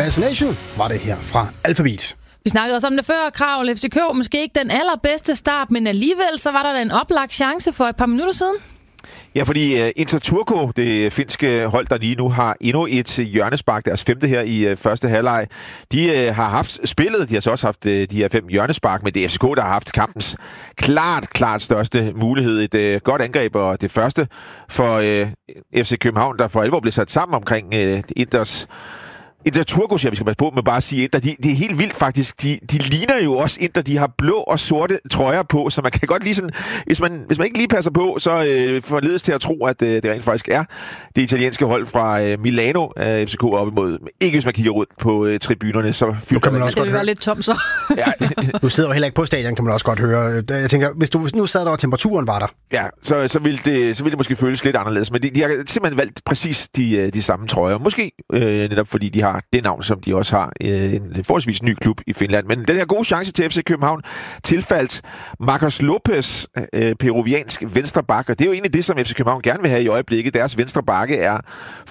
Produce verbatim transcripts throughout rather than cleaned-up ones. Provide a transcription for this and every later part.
Assassination var det her fra Alphabet. Vi snakkede også om det før, Krav. F C K måske ikke den allerbedste start, men alligevel så var der da en oplagt chance for et par minutter siden. Ja, fordi uh, Inter Turku, det finske hold, der lige nu har endnu et hjørnespark, deres femte her i uh, første halvleg, de uh, har haft spillet, de har så også haft uh, de her fem hjørnespark, men det er F C K, der har haft kampens klart, klart største mulighed. Et uh, godt angreb, og det første for uh, F C København, der for alvor blev sat sammen omkring uh, Inters Inter Turku, siger vi skal passe på med bare at sige Inter. De, det er helt vildt faktisk. De, de ligner jo også Inter. De har blå og sorte trøjer på, så man kan godt lige sådan... Hvis man, hvis man ikke lige passer på, så øh, forledes til at tro, at øh, det rent faktisk er det italienske hold fra øh, Milano af F C K op imod. Ikke hvis man kigger rundt på øh, tribunerne, så fylder kan man også godt høre. Det vil være lidt tom så. Ja. Du sidder jo heller ikke på stadion, kan man også godt høre. Jeg tænker, hvis du nu sad der, og temperaturen var der. Ja, så, så, ville det, så ville det måske føles lidt anderledes. Men de, de har simpelthen valgt præcis de, de samme trøjer. Måske øh, netop fordi de har det navn, som de også har. Øh, en forholdsvis ny klub i Finland. Men den her gode chance til F C København tilfaldt Marcos Lopez, øh, peruviansk venstreback. Og det er jo egentlig det, som F C København gerne vil have i øjeblikket. Deres venstrebakke er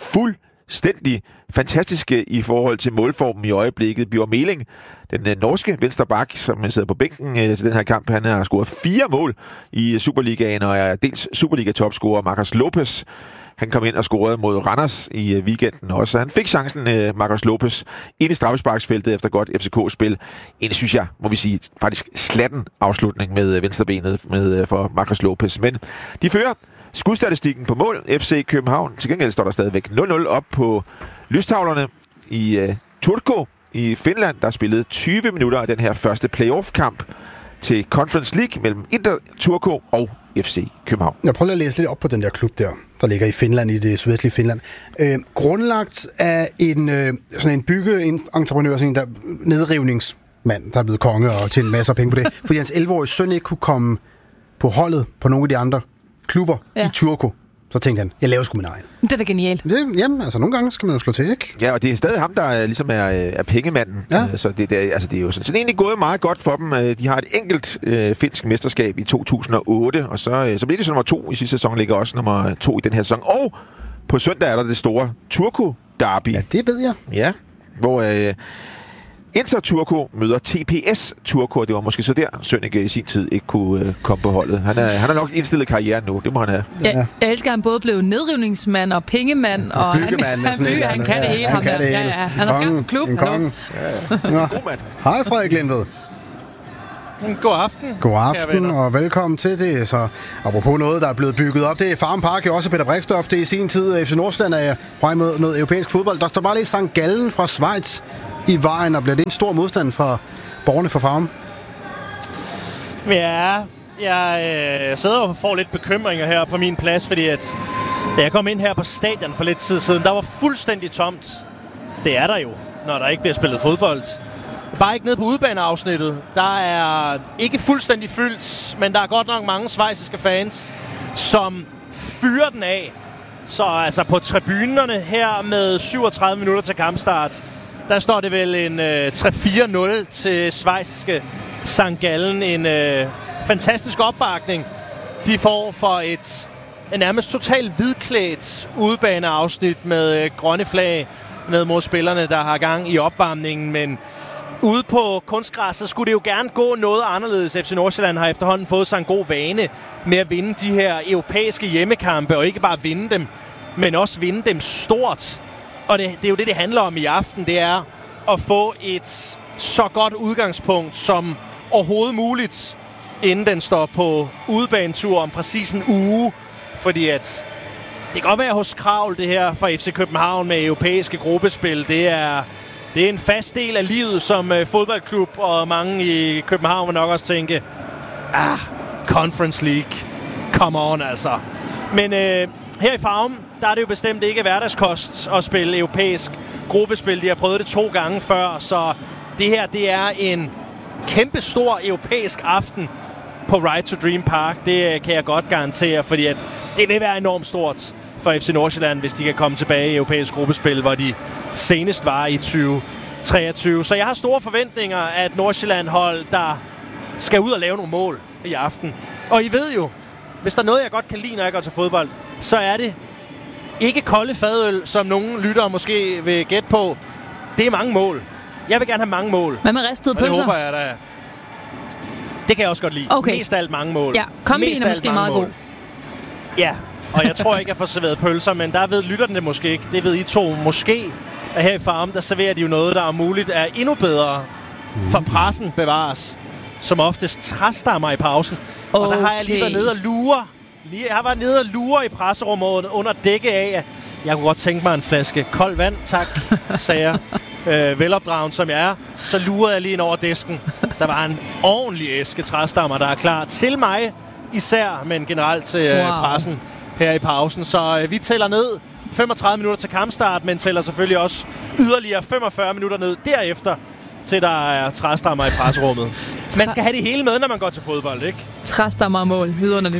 fuldstændig fantastiske i forhold til målformen i øjeblikket. Bjørn Meling, den øh, norske venstreback, som sidder på bænken øh, til den her kamp, han har scoret fire mål i Superligaen og er dels Superliga-topscorer. Marcos Lopez, han kom ind og scorede mod Randers i øh, weekenden også. Han fik chancen, øh, Marcos Lopez, ind i straffesparksfeltet efter godt F C K-spil. En, synes jeg, må vi sige, faktisk slatten afslutning med øh, venstrebenet med, øh, for Marcos Lopez. Men de fører skudstatistikken på mål. F C København, til gengæld står der stadigvæk nul nul op på lystavlerne i uh, Turku i Finland, der spillede tyve minutter af den her første playoff-kamp til Conference League mellem Inter Turku og F C København. Jeg prøver at læse lidt op på den der klub der, der ligger i Finland, i det sydvestlige Finland. Øh, grundlagt af en, øh, sådan en byggeentreprenør, sådan en der nedrivningsmand, der er blevet konge og tjent masser af penge på det, fordi hans elleve-årige søn ikke kunne komme på holdet på nogle af de andre klubber ja. i Turku. Så tænkte han, jeg laver sgu min egen. Det er da genialt. Det, jamen, altså nogle gange skal man jo slå til, ikke? Ja, og det er stadig ham, der ligesom er, er pengemanden. Ja. Så det, det, altså, det er jo sådan, så det er egentlig gået meget godt for dem. De har et enkelt øh, finsk mesterskab i to tusind og otte, og så, øh, så bliver det så nummer to i sidste sæson, ligger også nummer to i den her sæson. Og på søndag er der det store Turku-derby. Ja, det ved jeg. Ja, hvor... Øh, Inter Turku møder T P S Turku, det var måske så der, Sønneke i sin tid ikke kunne øh, komme på holdet. Han er, han er nok indstillet karrieren nu, det må han have. Ja, jeg elsker, at han både blev nedrivningsmand og pengemand, og han, han, han, bygge, han kan det hele. Han, kan det hele. Ja, ja. Han har skabt en klub. En konge. Ja, ja. God mand. Hej Frederik Lindved. God aften. God aften, og velkommen til det. Så apropos noget, der er blevet bygget op, det er Farum Park, jo også Peter Brixdorf. Det er i sin tid, F C Nordsjælland er på vej mod noget europæisk fodbold. Der står bare lige Sankt Gallen fra Schweiz i vejen, og bliver det en stor modstand fra borgerne for Farum? Ja, jeg øh, sidder og får lidt bekymringer her på min plads, fordi at da jeg kom ind her på stadion for lidt tid siden, der var fuldstændig tomt. Det er der jo, når der ikke bliver spillet fodbold. Bare ikke nede på udebaneafsnittet. Der er ikke fuldstændig fyldt, men der er godt nok mange schweiziske fans, som fyrer den af. Så altså på tribunerne her med syvogtredive minutter til kampstart, der står det vel en øh, tre fire nul til schweiziske Sankt Gallen. En øh, fantastisk opbakning, de får for et en nærmest totalt hvidklædt udebaneafsnit med øh, grønne flag ned mod spillerne, der har gang i opvarmningen. Men ude på kunstgræsset skulle det jo gerne gå noget anderledes. F C Nordsjælland har efterhånden fået sig en god vane med at vinde de her europæiske hjemmekampe, og ikke bare vinde dem, men også vinde dem stort. Og det, det er jo det, det handler om i aften. Det er at få et så godt udgangspunkt som overhovedet muligt, inden den står på udebanetur om præcis en uge. Fordi at det kan godt være hos Kravl, det her fra F C København med europæiske gruppespil. Det er, det er en fast del af livet som uh, fodboldklub, og mange i København vil nok også tænke, ah, Conference League, come on altså. Men uh, her i Farum, der er det jo bestemt ikke hverdagskost at spille europæisk gruppespil. De har prøvet det to gange før, så det her, det er en kæmpe stor europæisk aften på Ride to Dream Park. Det kan jeg godt garantere, fordi at det vil være enormt stort for F C Nordsjælland, hvis de kan komme tilbage i europæisk gruppespil, hvor de senest var i tyve treogtyve. Så jeg har store forventninger af et Nordsjælland-hold, der skal ud og lave nogle mål i aften. Og I ved jo, hvis der er noget, jeg godt kan lide, når jeg går til fodbold, så er det ikke kolde fadøl, som nogle lyttere måske vil gætte på, Det er mange mål. Jeg vil gerne have mange mål. Hvad med ristede pølser? Det håber jeg da. Det kan jeg også godt lide. Okay. Mest af alt mange mål. Ja, kombinen er måske meget mål. god. Ja, og jeg tror ikke, jeg får serveret pølser, men der ved lytterne det måske ikke. Det ved I to måske. At her i Farm, der serverer de jo noget, der er muligt er endnu bedre. For pressen bevares. Som oftest træstammer i pausen. Okay. Og der har jeg lige været nede og lure. Jeg har været nede og lure i presserummet under dække af. Jeg kunne godt tænke mig en flaske koldt vand, tak, sagde jeg. Øh, velopdragen som jeg er. Så lurede jeg lige ind over disken. Der var en ordentlig æske træstammer, der er klar til mig. Især, men generelt til øh, wow. pressen her i pausen. Så øh, vi tæller ned femogtredive minutter til kampstart, men tæller selvfølgelig også yderligere femogfyrre minutter ned derefter, til der er træstammer i presserummet. Man skal have det hele med, når man går til fodbold, ikke? Træstammer og mål, vidunderligt.